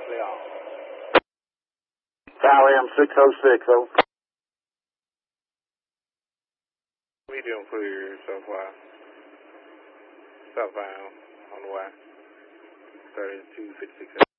Leon. Cal M606, over. Medium clear so far. Southbound on the way. 3256.